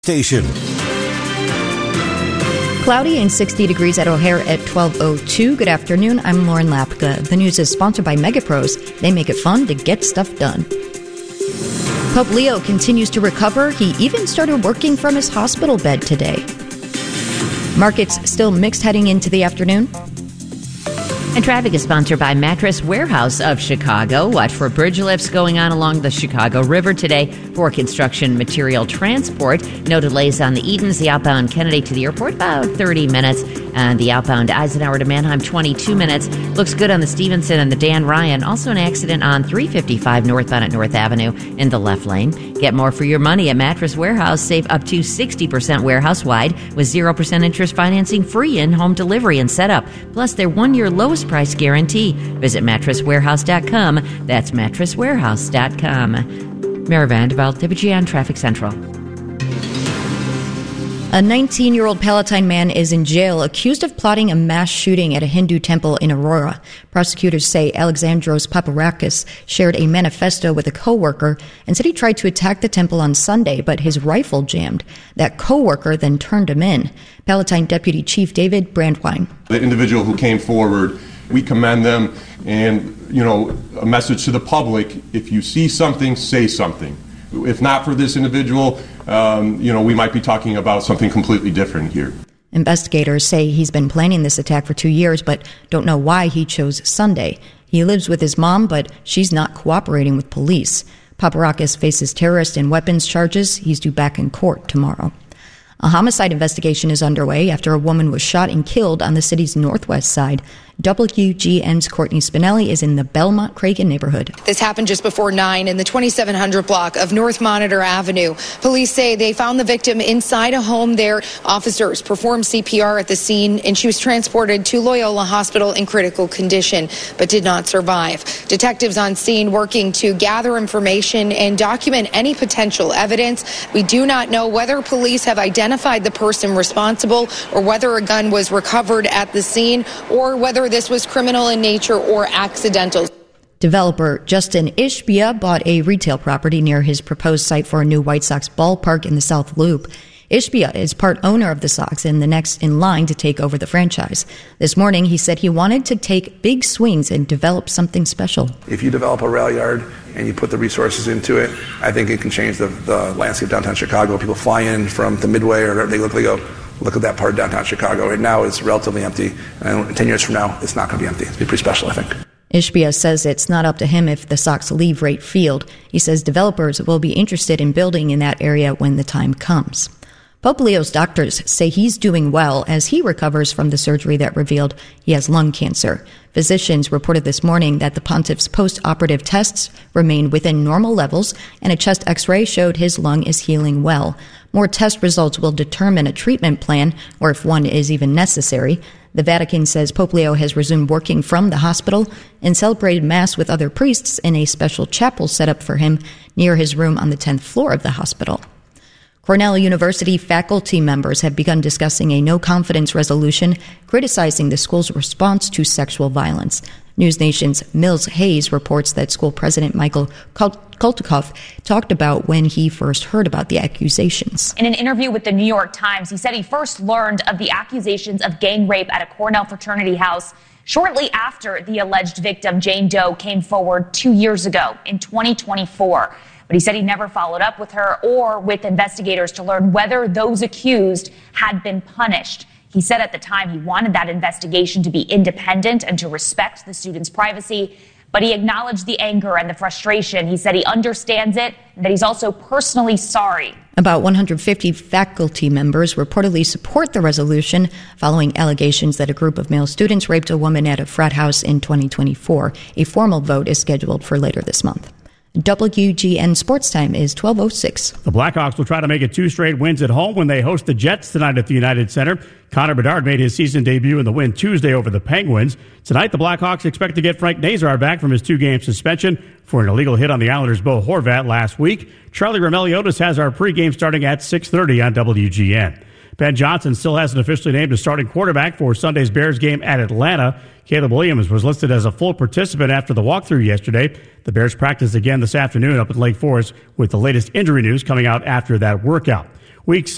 Station. Cloudy and 60 degrees at O'Hare at 12:02. Good afternoon. I'm Lauren Lapka. The news is sponsored by MegaPros. They make it fun to get stuff done. Pope Leo continues to recover. He even started working from his hospital bed today. Markets still mixed heading into the afternoon. And traffic is sponsored by Mattress Warehouse of Chicago. Watch for bridge lifts going on along the Chicago River today for construction material transport. No delays on the Edens, the outbound Kennedy to the airport, about 30 minutes. And the outbound Eisenhower to Mannheim, 22 minutes. Looks good on the Stevenson and the Dan Ryan. Also an accident on 355 northbound at North Avenue in the left lane. Get more for your money at Mattress Warehouse. Save up to 60% warehouse-wide with 0% interest financing, free in-home delivery and setup. Plus their 1-year lowest price guarantee. Visit mattresswarehouse.com. That's mattresswarehouse.com. Mary Vanderbilt, WGN Traffic Central. A 19-year-old Palatine man is in jail accused of plotting a mass shooting at a Hindu temple in Aurora. Prosecutors say Alexandros Paparakis shared a manifesto with a co-worker and said he tried to attack the temple on Sunday, but his rifle jammed. That co-worker then turned him in. Palatine Deputy Chief David Brandwein. The individual who came forward, we commend them, and, a message to the public: if you see something, say something. If not for this individual, we might be talking about something completely different here. Investigators say he's been planning this attack for 2 years, but don't know why he chose Sunday. He lives with his mom, but she's not cooperating with police. Paparakis faces terrorist and weapons charges. He's due back in court tomorrow. A homicide investigation is underway after a woman was shot and killed on the city's northwest side. WGN's Courtney Spinelli is in the Belmont Cragen neighborhood. This happened just before 9 in the 2700 block of North Monitor Avenue. Police say they found the victim inside a home there. Officers performed CPR at the scene, and she was transported to Loyola Hospital in critical condition, but did not survive. Detectives on scene working to gather information and document any potential evidence. We do not know whether police have identified the person responsible or whether a gun was recovered at the scene or whether this was criminal in nature or accidental. Developer Justin Ishbia bought a retail property near his proposed site for a new White Sox ballpark in the South Loop. Ishbia is part owner of the Sox and the next in line to take over the franchise. This morning, he said he wanted to take big swings and develop something special. If you develop a rail yard and you put the resources into it, I think it can change the landscape of downtown Chicago. People fly in from the Midway or they go, look at that part of downtown Chicago. Right now, it's relatively empty. And 10 years from now, it's not going to be empty. It's going to be pretty special, I think. Ishbia says it's not up to him if the Sox leave Wright Field. He says developers will be interested in building in that area when the time comes. Pope Leo's doctors say he's doing well as he recovers from the surgery that revealed he has lung cancer. Physicians reported this morning that the pontiff's post-operative tests remain within normal levels, and a chest x-ray showed his lung is healing well. More test results will determine a treatment plan, or if one is even necessary. The Vatican says Pope Leo has resumed working from the hospital and celebrated Mass with other priests in a special chapel set up for him near his room on the 10th floor of the hospital. Cornell University faculty members have begun discussing a no-confidence resolution criticizing the school's response to sexual violence. News Nation's Mills Hayes reports that school president Michael Kultikoff talked about when he first heard about the accusations. In an interview with the New York Times, he said he first learned of the accusations of gang rape at a Cornell fraternity house shortly after the alleged victim, Jane Doe, came forward 2 years ago in 2024. But he said he never followed up with her or with investigators to learn whether those accused had been punished. He said at the time he wanted that investigation to be independent and to respect the students' privacy, but he acknowledged the anger and the frustration. He said he understands it and that he's also personally sorry. About 150 faculty members reportedly support the resolution following allegations that a group of male students raped a woman at a frat house in 2024. A formal vote is scheduled for later this month. WGN Sports Time is 12:06. The Blackhawks will try to make it 2 straight wins at home when they host the Jets tonight at the United Center. Connor Bedard made his season debut in the win Tuesday over the Penguins. Tonight, the Blackhawks expect to get Frank Nazar back from his 2-game suspension for an illegal hit on the Islanders' Bo Horvat last week. Charlie Roumeliotis has our pregame starting at 6:30 on WGN. Ben Johnson still hasn't officially named a starting quarterback for Sunday's Bears game at Atlanta. Caleb Williams was listed as a full participant after the walkthrough yesterday. The Bears practiced again this afternoon up at Lake Forest with the latest injury news coming out after that workout. Weeks